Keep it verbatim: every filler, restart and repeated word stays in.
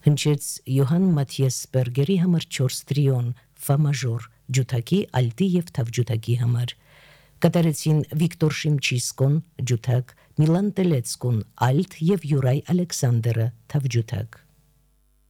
հնչեց Յոհան Մաթիաս Բերգերի համար չորս տրիոն ֆա մաժոր, ջութակի, ալտի և թավջութակի համար։ Կատարեցին Վիկտոր Շիմչիսկոն ջութակ, Միլան Տելեցկոն ալտ և Յուրայ Ալեքսանդրը թավջութակ։